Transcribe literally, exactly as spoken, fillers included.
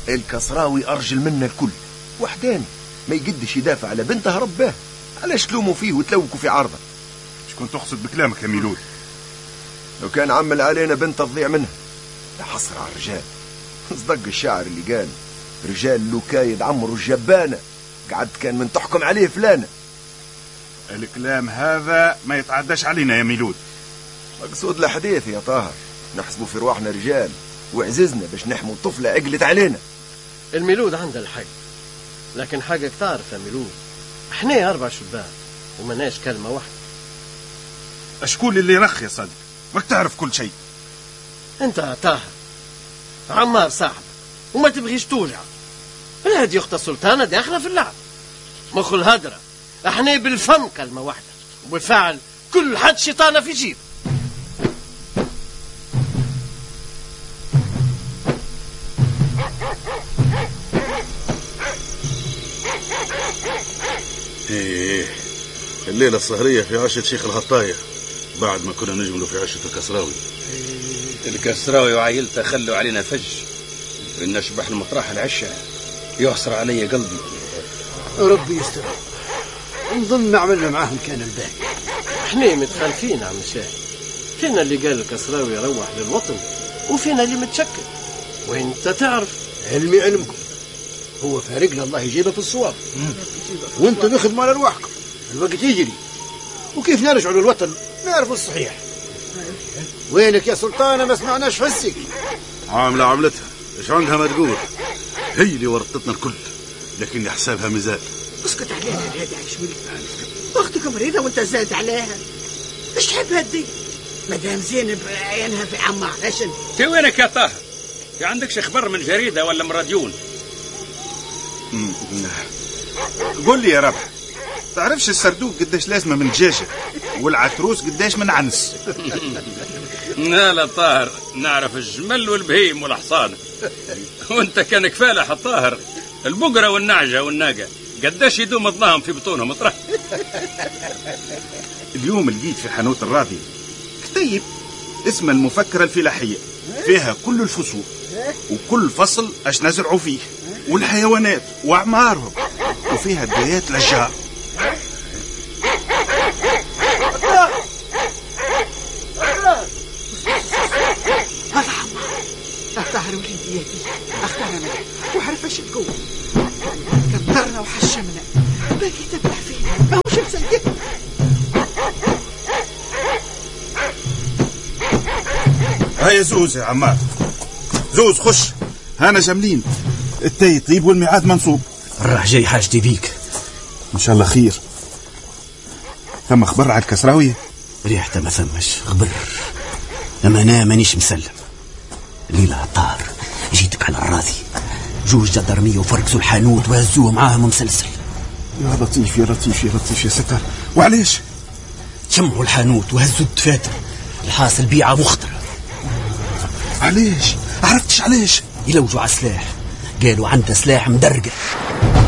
الكسراوي أرجل منا الكل، وحداني ما يقدش يدافع على بنتها رباه. علاش تلوموا فيه وتلوكوا في عرضه؟ شكون تقصد بكلامك يا ميلود؟ لو كان عمل علينا بنت تضيع منها لا حصر على الرجال. صدق الشاعر اللي قال رجال لو كايد عمرو الجبانة قعد كان من تحكم عليه فلانة. الكلام هذا ما يتعداش علينا يا ميلود. مقصود الحديث يا طاهر، نحسبوا في رواحنا رجال وعززنا باش نحموا طفلة عقلت علينا. الميلود عنده الحق، لكن حاجة تعرف يا ميلود، احنا أربع شبان ومناش كلمة واحدة. أشكون اللي رخ يا صدق؟ ما تعرف كل شيء. انت طاهر عمار صاحبك وما تبغيش توجع. هذه أخت السلطانة داخلة في اللعب. مخ الهدرة احنا بالفم كلمة واحدة وبالفعل كل حد شيطانة في جيب. ايه الليلة السهرية في عشة شيخ الهطاية بعد ما كنا نجملوا في عشة الكسراوي. الكسراوي وعائلته خلوا علينا فج، إن نشبح المطرح العشاء يعصر علي قلبي. ربي يستر، نظن عملنا معاهم كان الباقي. احنا متخالفين عم شاهد، فينا اللي قال الكسراوي يروح للوطن وفينا اللي متشكل، وانت تعرف. علمي علمكم، هو فارقنا الله يجيبه في الصواب، وانتم نخدموا على ارواحكم. الوقت يجري وكيف نرجعوا للوطن نعرف الصحيح. وينك يا سلطانة ما سمعناش حسك؟ عاملة عملتها، ايش عندها ما تقول؟ هي اللي ورطتنا الكل، لكن حسابها مزال. اسكت عليها هذه يا شوي، اختك مريضة وانت زاد عليها. ايش تحب هدي؟ مدام زينب عينها في عمار. ايش انت وينك يا طاهر؟ في عندكش خبر من جريدة ولا من راديون؟ قول لي يا ربح، تعرفش السردوق قداش لازمه من دجاجه والعتروس قداش من عنس؟ لا لا طاهر، نعرف الجمل والبهيم والحصان. وانت كان كفالح الطاهر، البقرة والنعجة والناقة قداش يدوم ظلام في بطونهم اطرح. اليوم لقيت في حانوت الراضي كتيب اسمه المفكرة الفلاحية، فيها كل الفصول وكل فصل اش نزرعوا فيه والحيوانات واعمارهم، وفيها بدايات الاشجار. هذا عمار اختار وليدي يدي، اختار انا وعرف ايش تقول. كبرنا وحشمنا باقي تبع فينا ما هوش مسلك. هيا زوز يا عمار، زوز خش، هانا جاملين، التاي طيب والميعاد منصوب. راح جاي حاجتي بيك ان شاء الله خير. ثم خبر على الكسراوي؟ ريحته ما ثمش خبر، اما انا مانيش مسلم. ليلة طار جيتك على الراضي، جوج جدرمية وفركسوا الحانوت وهزوه معاهم مسلسل. يا لطيف يا لطيف يا لطيف يا ستر. وعليش؟ شمعوا الحانوت وهزوا الدفاتر، الحاصل بيعة مخطرة. عليش؟ عرفتش عليش؟ يلوجوا على سلاح، قالوا عنده سلاح مدرقة.